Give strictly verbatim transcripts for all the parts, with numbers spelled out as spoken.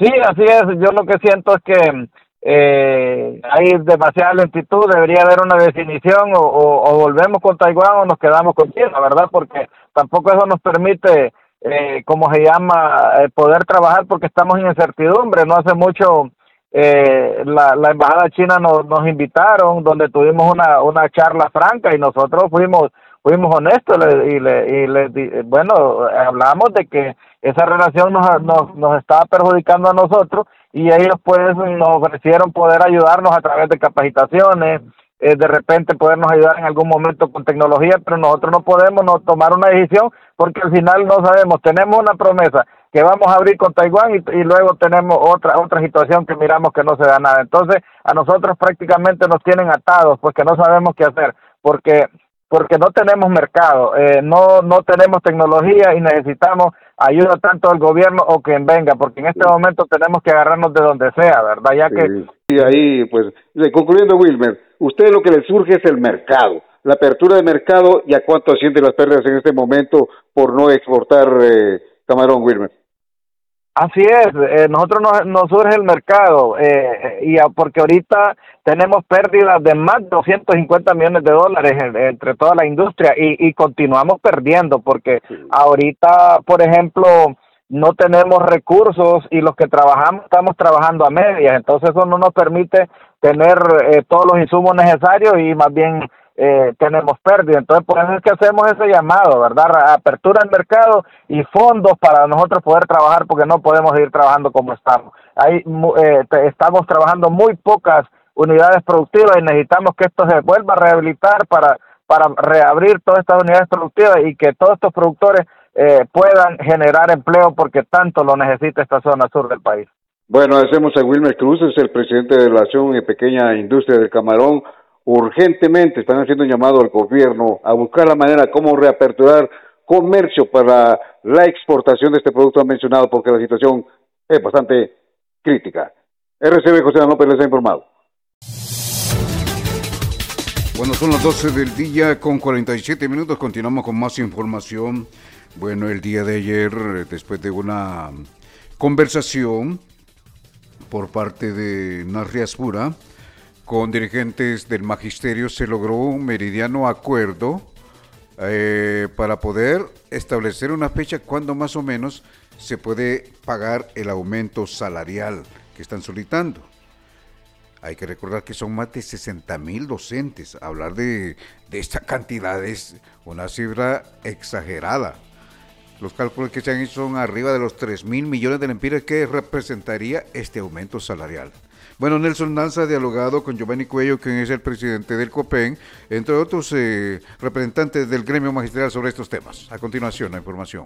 Sí, así es. Yo lo que siento es que eh, hay demasiada lentitud. Debería haber una definición o, o, o volvemos con Taiwán o nos quedamos con China, ¿verdad? Porque tampoco eso nos permite, eh, como se llama, eh, poder trabajar porque estamos en incertidumbre. No hace mucho eh, la, la embajada china nos, nos invitaron, donde tuvimos una, una charla franca y nosotros fuimos fuimos honestos le, y le, y le di, bueno, hablamos de que esa relación nos, nos, nos estaba perjudicando a nosotros y ellos pues nos ofrecieron poder ayudarnos a través de capacitaciones, eh, de repente podernos ayudar en algún momento con tecnología, pero nosotros no podemos no tomar una decisión porque al final no sabemos, tenemos una promesa que vamos a abrir con Taiwán y, y luego tenemos otra otra situación que miramos que no se da nada. Entonces a nosotros prácticamente nos tienen atados porque no sabemos qué hacer, porque porque no tenemos mercado, eh, no no tenemos tecnología y necesitamos ayuda tanto del gobierno o quien venga, porque en este momento tenemos que agarrarnos de donde sea, ¿verdad? Ya que... Sí, y ahí, pues, concluyendo, Wilmer, usted lo que le surge es el mercado, la apertura de mercado y a cuánto ascienden las pérdidas en este momento por no exportar eh, camarón, Wilmer. Así es, eh, nosotros nos, nos surge el mercado eh, y a, porque ahorita tenemos pérdidas de más de doscientos cincuenta millones de dólares en, entre toda la industria y, y continuamos perdiendo porque sí. Ahorita, por ejemplo, no tenemos recursos y los que trabajamos estamos trabajando a medias, entonces eso no nos permite tener eh, todos los insumos necesarios y más bien Eh, tenemos pérdida. Entonces por eso es que hacemos ese llamado, ¿verdad? Apertura al mercado y fondos para nosotros poder trabajar porque no podemos seguir trabajando como estamos. Ahí eh, estamos trabajando muy pocas unidades productivas y necesitamos que esto se vuelva a rehabilitar para, para reabrir todas estas unidades productivas y que todos estos productores eh, puedan generar empleo porque tanto lo necesita esta zona sur del país. Bueno, hacemos a Wilmer Cruz, es el presidente de la Asociación de Pequeña Industria del Camarón. Urgentemente están haciendo un llamado al gobierno a buscar la manera como reaperturar comercio para la exportación de este producto mencionado porque la situación es bastante crítica. R C B José López les ha informado. Bueno, son las doce del día con cuarenta y siete minutos, continuamos con más información. Bueno, el día de ayer, después de una conversación por parte de Narriaspura con dirigentes del magisterio, se logró un meridiano acuerdo eh, para poder establecer una fecha cuando más o menos se puede pagar el aumento salarial que están solicitando. Hay que recordar que son más de sesenta mil docentes. Hablar de, de esta cantidad es una cifra exagerada. Los cálculos que se han hecho son arriba de los tres mil millones de lempiras que representaría este aumento salarial. Bueno, Nelson Lanza ha dialogado con Giovanni Cuello, quien es el presidente del COPEN, entre otros eh, representantes del gremio magisterial sobre estos temas. A continuación, la información.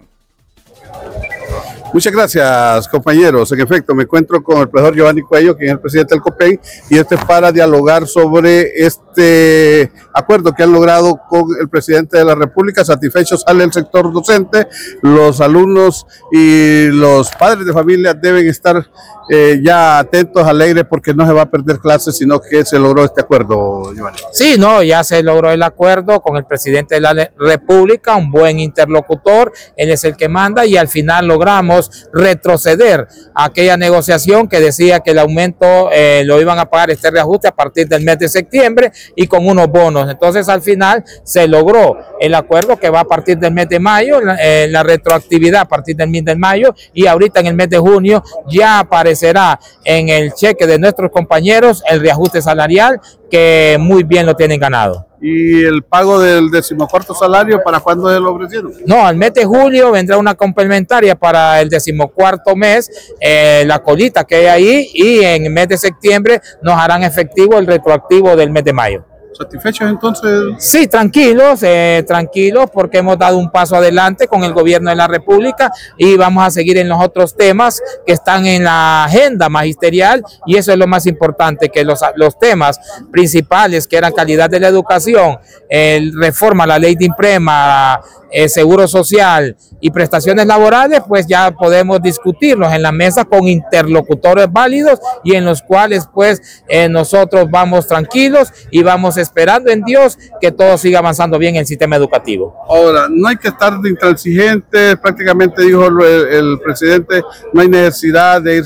Muchas gracias, compañeros. En efecto, me encuentro con el profesor Giovanni Cuello, quien es el presidente del COPEN, y este es para dialogar sobre este acuerdo que han logrado con el presidente de la República. Satisfecho sale el sector docente, los alumnos y los padres de familia deben estar eh, ya atentos, alegres, porque no se va a perder clases, sino que se logró este acuerdo, Giovanni. Sí, no, ya se logró el acuerdo con el presidente de la República, un buen interlocutor, él es el que manda, y al final logramos retroceder a aquella negociación que decía que el aumento eh, lo iban a pagar este reajuste a partir del mes de septiembre y con unos bonos. Entonces al final se logró el acuerdo que va a partir del mes de mayo, eh, la retroactividad a partir del mes de mayo, y ahorita en el mes de junio ya aparecerá en el cheque de nuestros compañeros el reajuste salarial que muy bien lo tienen ganado. ¿Y el pago del decimocuarto salario para cuándo se lo ofrecieron? No, al mes de julio vendrá una complementaria para el decimocuarto mes, eh, la colita que hay ahí, y en el mes de septiembre nos harán efectivo el retroactivo del mes de mayo. ¿Satisfechos entonces? Sí, tranquilos, eh, tranquilos, porque hemos dado un paso adelante con el gobierno de la República y vamos a seguir en los otros temas que están en la agenda magisterial, y eso es lo más importante, que los, los temas principales que eran calidad de la educación, el reforma a la ley de imprema, eh, seguro social y prestaciones laborales, pues ya podemos discutirlos en la mesa con interlocutores válidos y en los cuales pues eh, nosotros vamos tranquilos y vamos esperando en Dios que todo siga avanzando bien en el sistema educativo. Ahora, no hay que estar de intransigentes, prácticamente dijo el, el presidente, no hay necesidad de ir